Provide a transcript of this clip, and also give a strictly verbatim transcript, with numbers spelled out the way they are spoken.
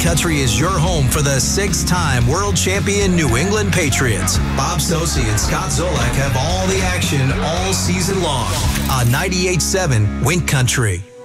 Country is your home for the six-time world champion New England Patriots. Bob Socci and Scott Zolak have all the action all season long on ninety-eight point seven Wink Country.